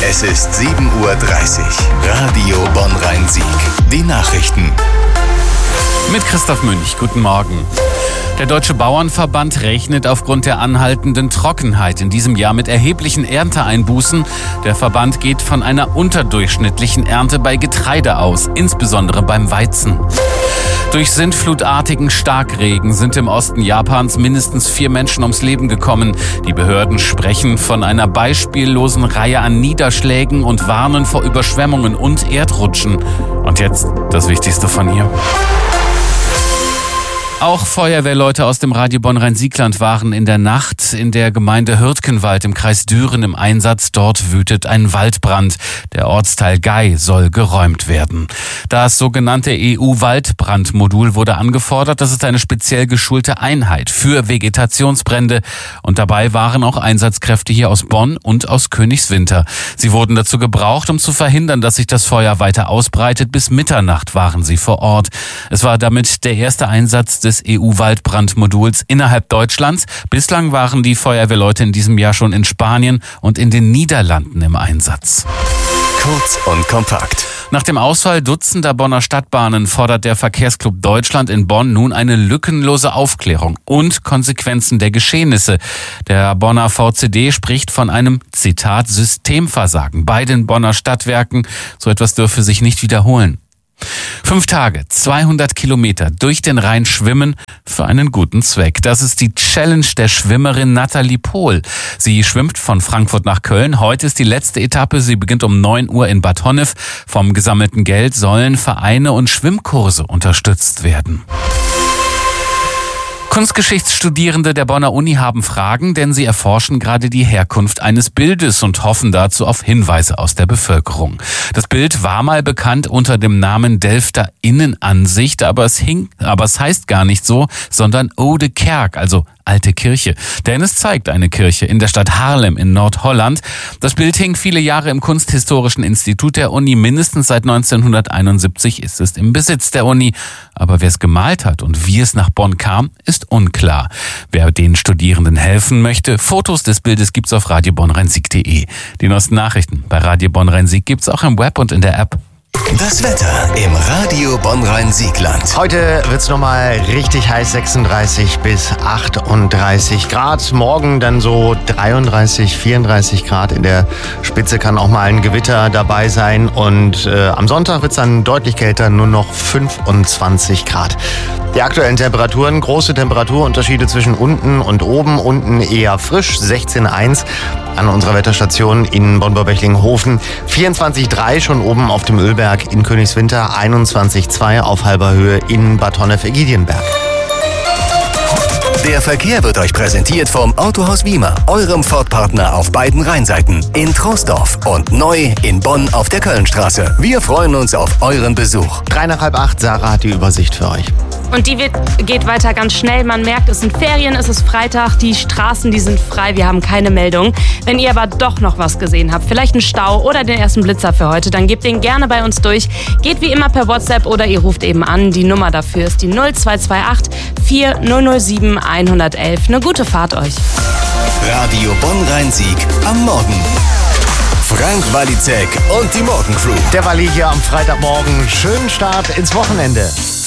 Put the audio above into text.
Es ist 7:30 Uhr. Radio Bonn-Rhein-Sieg. Die Nachrichten. Mit Christoph Münch. Guten Morgen. Der Deutsche Bauernverband rechnet aufgrund der anhaltenden Trockenheit in diesem Jahr mit erheblichen Ernteeinbußen. Der Verband geht von einer unterdurchschnittlichen Ernte bei Getreide aus, insbesondere beim Weizen. Durch sintflutartigen Starkregen sind im Osten Japans mindestens 4 Menschen ums Leben gekommen. Die Behörden sprechen von einer beispiellosen Reihe an Niederschlägen und warnen vor Überschwemmungen und Erdrutschen. Und jetzt das Wichtigste von hier. Auch Feuerwehrleute aus dem Radio Bonn-Rhein-Siegland waren in der Nacht in der Gemeinde Hürtgenwald im Kreis Düren im Einsatz. Dort wütet ein Waldbrand. Der Ortsteil Gey soll geräumt werden. Das sogenannte EU-Waldbrandmodul wurde angefordert. Das ist eine speziell geschulte Einheit für Vegetationsbrände. Und dabei waren auch Einsatzkräfte hier aus Bonn und aus Königswinter. Sie wurden dazu gebraucht, um zu verhindern, dass sich das Feuer weiter ausbreitet. Bis Mitternacht waren sie vor Ort. Es war damit der erste Einsatz des EU-Waldbrandmoduls innerhalb Deutschlands. Bislang waren die Feuerwehrleute in diesem Jahr schon in Spanien und in den Niederlanden im Einsatz. Kurz und kompakt. Nach dem Ausfall dutzender Bonner Stadtbahnen fordert der Verkehrsclub Deutschland in Bonn nun eine lückenlose Aufklärung und Konsequenzen der Geschehnisse. Der Bonner VCD spricht von einem, Zitat, Systemversagen bei den Bonner Stadtwerken. So etwas dürfe sich nicht wiederholen. 5 Tage, 200 Kilometer durch den Rhein schwimmen für einen guten Zweck. Das ist die Challenge der Schwimmerin Nathalie Pohl. Sie schwimmt von Frankfurt nach Köln. Heute ist die letzte Etappe. Sie beginnt um 9 Uhr in Bad Honnef. Vom gesammelten Geld sollen Vereine und Schwimmkurse unterstützt werden. Kunstgeschichtsstudierende der Bonner Uni haben Fragen, denn sie erforschen gerade die Herkunft eines Bildes und hoffen dazu auf Hinweise aus der Bevölkerung. Das Bild war mal bekannt unter dem Namen Delfter Innenansicht, aber es heißt gar nicht so, sondern Oude Kerk, also alte Kirche. Denn es zeigt eine Kirche in der Stadt Haarlem in Nordholland. Das Bild hing viele Jahre im Kunsthistorischen Institut der Uni. Mindestens seit 1971 ist es im Besitz der Uni. Aber wer es gemalt hat und wie es nach Bonn kam, ist unklar. Wer den Studierenden helfen möchte, Fotos des Bildes gibt's auf radiobonn-rhein-sieg.de. Die neuesten Nachrichten bei Radio Bonn-Rhein-Sieg gibt's auch im Web und in der App. Das Wetter im Radio Bonn-Rhein-Siegland. Heute wird's nochmal richtig heiß, 36 bis 38 Grad. Morgen dann so 33, 34 Grad. In der Spitze kann auch mal ein Gewitter dabei sein. Und am Sonntag wird's dann deutlich kälter, nur noch 25 Grad. Die aktuellen Temperaturen, große Temperaturunterschiede zwischen unten und oben. Unten eher frisch, 16,1 an unserer Wetterstation in Bonn-Böblingen-Hofen. 24,3 schon oben auf dem Ölberg in Königswinter. 21,2 auf halber Höhe in Bad Honnef-Egidienberg. Der Verkehr wird euch präsentiert vom Autohaus Wiemer, eurem Ford-Partner auf beiden Rheinseiten. In Troisdorf und neu in Bonn auf der Kölnstraße. Wir freuen uns auf euren Besuch. 7:55, nach 8, Sarah hat die Übersicht für euch. Und die geht weiter ganz schnell. Man merkt, es sind Ferien, es ist Freitag, die Straßen, die sind frei, wir haben keine Meldung. Wenn ihr aber doch noch was gesehen habt, vielleicht einen Stau oder den ersten Blitzer für heute, dann gebt den gerne bei uns durch. Geht wie immer per WhatsApp oder ihr ruft eben an. Die Nummer dafür ist die 0228 4007 111. Eine gute Fahrt euch. Radio Bonn-Rhein-Sieg am Morgen. Frank Walizek und die Morgencrew. Der Walli hier am Freitagmorgen. Schönen Start ins Wochenende.